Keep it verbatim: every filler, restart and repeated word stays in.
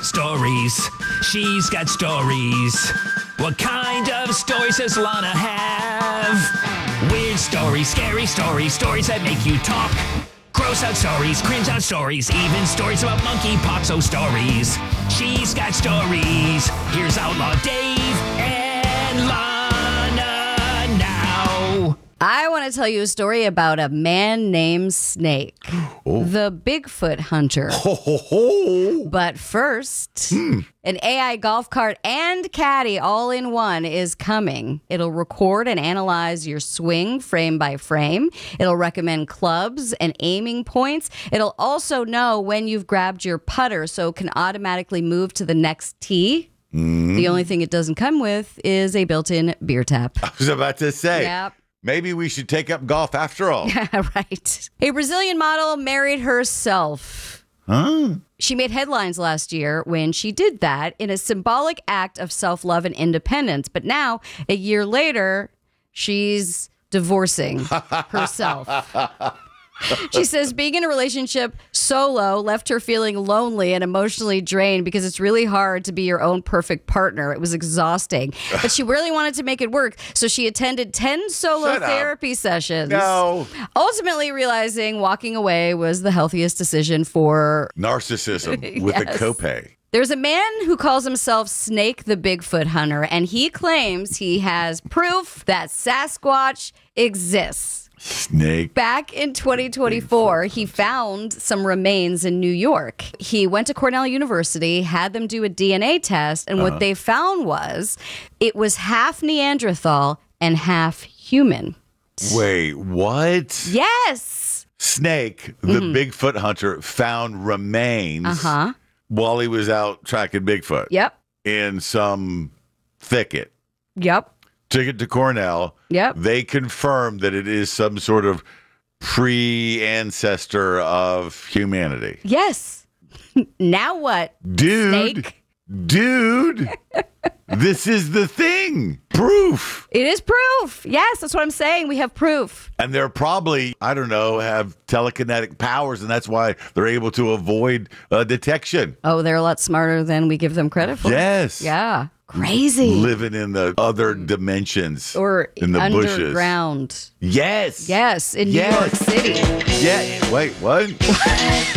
Stories. She's got stories. What kind of stories does Lana have? Weird stories, scary stories, stories that make you talk. Gross out stories, cringe out stories, even stories about monkeypox. Oh, stories. She's got stories. Here's Outlaw Dave and Lana now. I want to tell you a story about a man named Snake, oh. the Bigfoot hunter. Ho, ho, ho. But first, hmm. an A I golf cart and caddy all in one is coming. It'll record and analyze your swing frame by frame. It'll recommend clubs and aiming points. It'll also know when you've grabbed your putter so it can automatically move to the next tee. Mm. The only thing it doesn't come with is a built-in beer tap. I was about to say. Yep. Maybe we should take up golf after all. Yeah, right. A Brazilian model married herself. Huh? She made headlines last year when she did that in a symbolic act of self-love and independence. But now, a year later, she's divorcing herself. She says being in a relationship solo left her feeling lonely and emotionally drained because it's really hard to be your own perfect partner. It was exhausting. But she really wanted to make it work, so she attended ten solo Shut up. therapy sessions. No. Ultimately realizing walking away was the healthiest decision for... Narcissism with Yes. a copay. There's a man who calls himself Snake the Bigfoot Hunter, and he claims he has proof that Sasquatch exists. Snake. Back in twenty twenty-four, he found some remains in New York. He went to Cornell University, had them do a D N A test, and Uh-huh. what they found was it was half Neanderthal and half human. Wait, what? Yes. Snake, the Mm-hmm. Bigfoot hunter, found remains Uh-huh. while he was out tracking Bigfoot Yep. in some thicket. Yep. Took it to Cornell. Yep. They confirmed that it is some sort of pre-ancestor of humanity. Yes. Now what? Dude. Snake? Dude. This is the thing. Proof. It is proof. Yes, that's what I'm saying. We have proof. And they're probably, I don't know, have telekinetic powers, and that's why they're able to avoid uh, detection. Oh, they're a lot smarter than we give them credit for. Yes. Yeah. Crazy. Living in the other dimensions. Or in the underground. bushes. Yes. Yes, in Yes. New York City. Yeah. Wait, what?